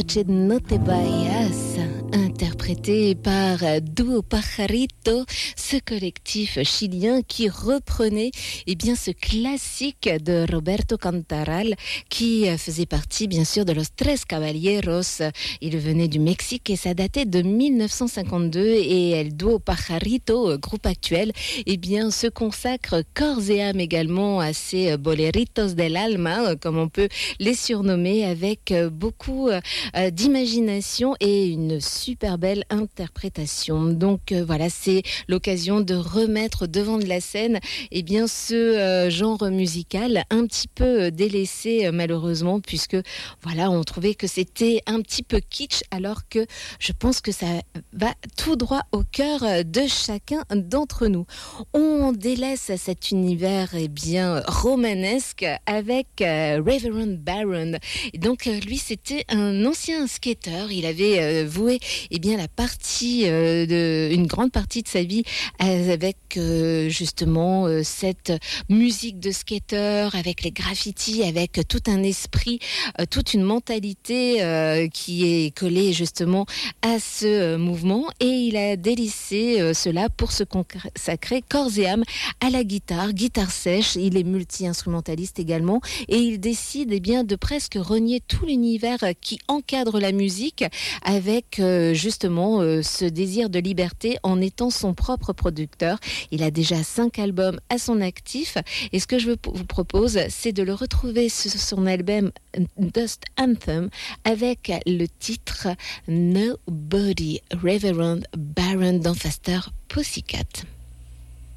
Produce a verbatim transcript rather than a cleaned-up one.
Noche no te vayas, interprété par Duo Pajarito, ce collectif chilien qui reprenait eh bien, ce classique de Roberto Cantaral qui faisait partie bien sûr de Los Tres Caballeros. Il venait du Mexique et ça datait de mille neuf cent cinquante-deux et El Duo Pajarito, groupe actuel, eh bien, se consacre corps et âme également à ces boleritos del alma, comme on peut les surnommer, avec beaucoup euh, d'imagination et une super belle interprétation. Donc euh, voilà, c'est l'occasion de remettre devant de la scène eh bien, ce euh, genre musical un petit peu délaissé euh, malheureusement, puisque voilà, on trouvait que c'était un petit peu kitsch, alors que je pense que ça va tout droit au cœur de chacun d'entre nous. On délaisse cet univers eh bien, romanesque avec euh, Reverend Baron. Et donc euh, lui, c'était un ancien skateur. Il avait euh, voué eh bien, la partie, euh, de, une grande partie de sa vie avec euh, justement euh, cette musique de skateur, avec les graffitis, avec tout un esprit, euh, toute une mentalité euh, qui est collée justement à ce euh, mouvement. Et il a délaissé euh, cela pour se consacrer corps et âme à la guitare, guitare sèche. Il est multi-instrumentaliste également et il décide eh bien, de presque renier tout l'univers qui encadre la musique avec euh, justement euh, ce désir de liberté en étant son propre producteur. Il a déjà cinq albums à son actif et ce que je vous propose, c'est de le retrouver sur son album Dust Anthem avec le titre Nobody, Reverend Baron dans Faster Pussycat.